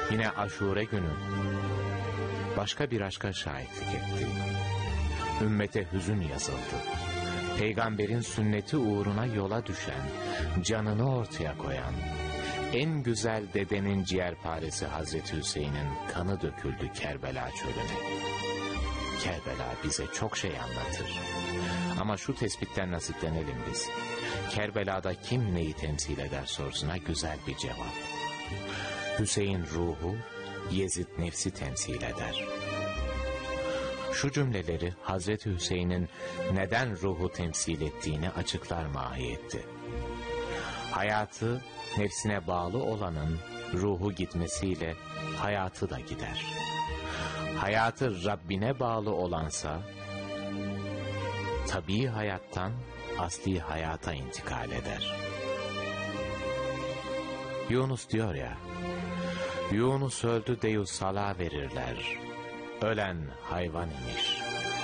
Yine Aşure günü başka bir aşka şahitlik etti. Ümmete hüzün yazıldı. Peygamberin sünneti uğruna yola düşen, canını ortaya koyan, en güzel dedenin ciğerparesi Hazreti Hüseyin'in kanı döküldü Kerbela çölüne. Kerbela bize çok şey anlatır. Ama şu tespitten nasiplenelim biz. Kerbela'da kim neyi temsil eder sorusuna güzel bir cevap. Hüseyin ruhu, Yezid nefsi temsil eder. Şu cümleleri Hazreti Hüseyin'in neden ruhu temsil ettiğini açıklar mahiyette. Hayatı nefsine bağlı olanın ruhu gitmesiyle hayatı da gider. Hayatı Rabbine bağlı olansa tabii hayattan asli hayata intikal eder. Yunus diyor ya, Yunus öldü deyü sala verirler, ölen hayvan imiş.